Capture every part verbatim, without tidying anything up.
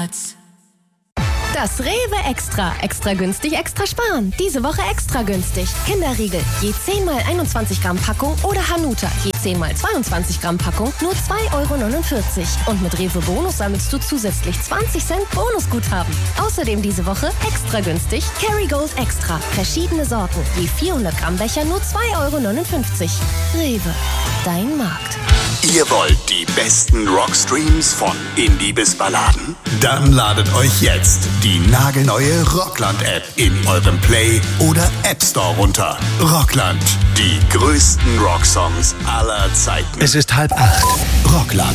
Marktplatz. Das Rewe Extra. Extra günstig, extra sparen. Diese Woche extra günstig. Kinderriegel, je zehn mal einundzwanzig Gramm Packung oder Hanuta, je zehn mal zweiundzwanzig Gramm Packung, nur zwei Euro neunundvierzig. Und mit Rewe Bonus sammelst du zusätzlich zwanzig Cent Bonusguthaben. Außerdem diese Woche extra günstig Kerrygold Extra. Verschiedene Sorten, je vierhundert Gramm Becher, nur zwei Euro neunundfünfzig. Rewe, dein Markt. Ihr wollt die besten Rockstreams von Indie bis Balladen? Dann ladet euch jetzt die nagelneue Rockland-App in eurem Play- oder App Store runter. Rockland, die größten Rocksongs aller Zeiten. Es ist halb acht. Rockland.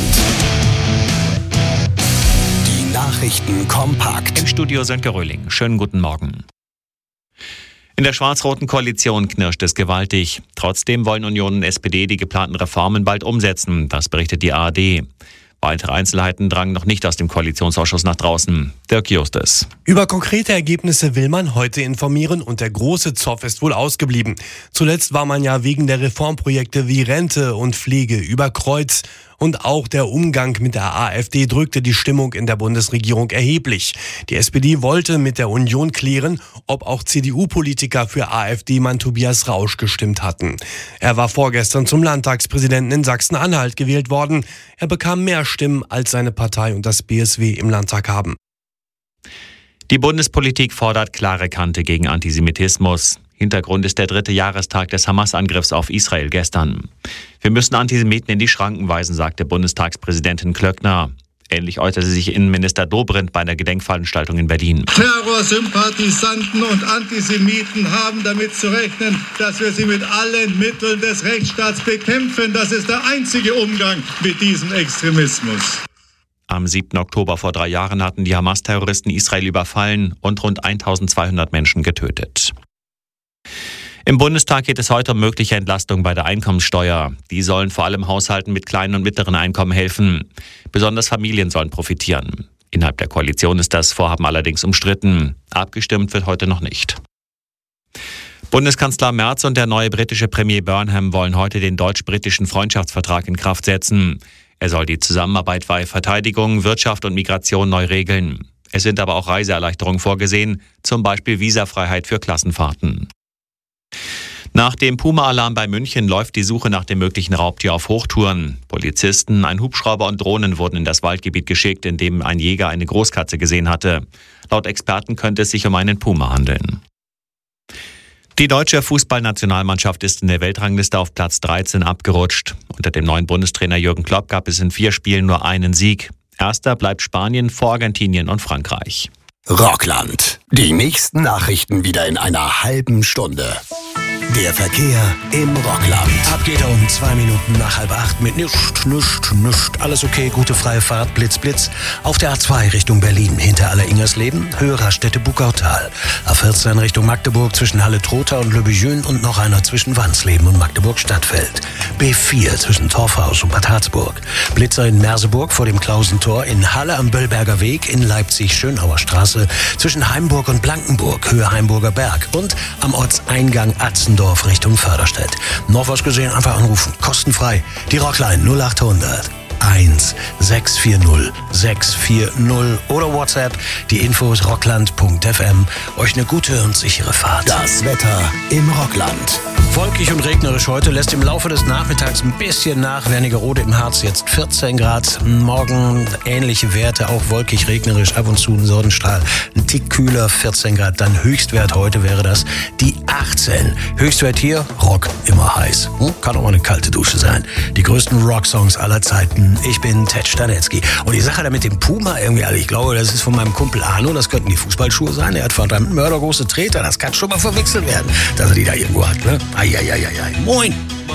Die Nachrichten kompakt. Im Studio Sönke Röhling. Schönen guten Morgen. In der schwarz-roten Koalition knirscht es gewaltig. Trotzdem wollen Union und S P D die geplanten Reformen bald umsetzen. Das berichtet die A R D. Weitere Einzelheiten drangen noch nicht aus dem Koalitionsausschuss nach draußen. Dirk Justus. Über konkrete Ergebnisse will man heute informieren und der große Zoff ist wohl ausgeblieben. Zuletzt war man ja wegen der Reformprojekte wie Rente und Pflege über Kreuz. Und auch der Umgang mit der AfD drückte die Stimmung in der Bundesregierung erheblich. Die S P D wollte mit der Union klären, ob auch C D U-Politiker für AfD-Mann Tobias Rausch gestimmt hatten. Er war vorgestern zum Landtagspräsidenten in Sachsen-Anhalt gewählt worden. Er bekam mehr Stimmen, als seine Partei und das B S W im Landtag haben. Die Bundespolitik fordert klare Kante gegen Antisemitismus. Hintergrund ist der dritte Jahrestag des Hamas-Angriffs auf Israel gestern. Wir müssen Antisemiten in die Schranken weisen, sagte Bundestagspräsidentin Klöckner. Ähnlich äußerte sich Innenminister Dobrindt bei einer Gedenkveranstaltung in Berlin. Terrorsympathisanten und Antisemiten haben damit zu rechnen, dass wir sie mit allen Mitteln des Rechtsstaats bekämpfen. Das ist der einzige Umgang mit diesem Extremismus. Am siebten Oktober vor drei Jahren hatten die Hamas-Terroristen Israel überfallen und rund eintausendzweihundert Menschen getötet. Im Bundestag geht es heute um mögliche Entlastung bei der Einkommenssteuer. Die sollen vor allem Haushalten mit kleinen und mittleren Einkommen helfen. Besonders Familien sollen profitieren. Innerhalb der Koalition ist das Vorhaben allerdings umstritten. Abgestimmt wird heute noch nicht. Bundeskanzler Merz und der neue britische Premier Burnham wollen heute den deutsch-britischen Freundschaftsvertrag in Kraft setzen. Er soll die Zusammenarbeit bei Verteidigung, Wirtschaft und Migration neu regeln. Es sind aber auch Reiseerleichterungen vorgesehen, zum Beispiel Visafreiheit für Klassenfahrten. Nach dem Puma-Alarm bei München läuft die Suche nach dem möglichen Raubtier auf Hochtouren. Polizisten, ein Hubschrauber und Drohnen wurden in das Waldgebiet geschickt, in dem ein Jäger eine Großkatze gesehen hatte. Laut Experten könnte es sich um einen Puma handeln. Die deutsche Fußballnationalmannschaft ist in der Weltrangliste auf Platz dreizehn abgerutscht. Unter dem neuen Bundestrainer Jürgen Klopp gab es in vier Spielen nur einen Sieg. Erster bleibt Spanien vor Argentinien und Frankreich. Rockland. Die nächsten Nachrichten wieder in einer halben Stunde. Der Verkehr im Rockland. Ab geht er um zwei Minuten nach halb acht mit nischt, nischt, nischt. Alles okay, gute freie Fahrt, Blitz, Blitz. Auf der A zwei Richtung Berlin, hinter Aller-Ingersleben, höhere Raststätte Buckautal. A vierzehn Richtung Magdeburg zwischen Halle-Trotha und Le Bijun und noch einer zwischen Wansleben und Magdeburg-Stadtfeld. B vier zwischen Torfhaus und Bad Harzburg. Blitzer in Merseburg vor dem Klausentor, in Halle am Böllberger Weg, in Leipzig Schönauer Straße, zwischen Heimburg und Blankenburg, Höhe Heimburger Berg und am Ortseingang Atzendorf Richtung Förderstedt. Noch was gesehen? Einfach anrufen. Kostenfrei. Die Rockline null achthundert eins sechs vier null sechs vier null oder WhatsApp. Die Infos rockland punkt f m. Euch eine gute und sichere Fahrt. Das Wetter im Rockland. Wolkig und regnerisch heute, lässt im Laufe des Nachmittags ein bisschen nach. Wernigerode im Harz jetzt vierzehn Grad. Morgen ähnliche Werte, auch wolkig, regnerisch, ab und zu ein Sonnenstrahl. Ein Tick kühler, vierzehn Grad. Dann Höchstwert heute wäre das die achtzehn. Höchstwert hier, Rock immer heiß. Hm? Kann auch mal eine kalte Dusche sein. Die größten Rocksongs aller Zeiten. Ich bin Ted Stanetzky. Und die Sache da mit dem Puma irgendwie, also ich glaube, das ist von meinem Kumpel Arno. Das könnten die Fußballschuhe sein. Er hat verdammt mördergroße Treter. Das kann schon mal verwechselt werden, dass er die da irgendwo hat. Ne? Ai, ai, ai, ai. Moin.